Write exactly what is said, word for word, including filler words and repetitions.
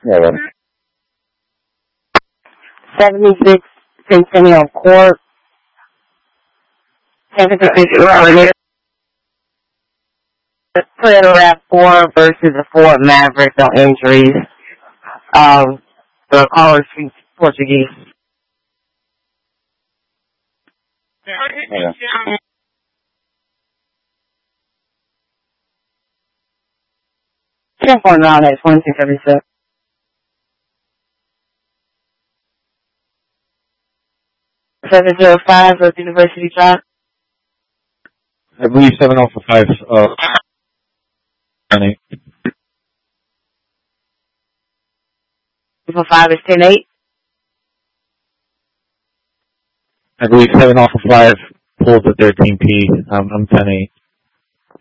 Yeah, well. seventy-six Centennial Court. Technical issue earlier. Paragraph four versus the Ford Mavericks on injuries. Um, the caller speaks Portuguese. Yeah. ten four nine at twenty-six seventy-six. seven zero five of University Drive. I believe seven Alpha five, uh, ten eight. Alpha five is ten eight. I believe seven Alpha five pulls at thirteen P. Um, I'm ten eight.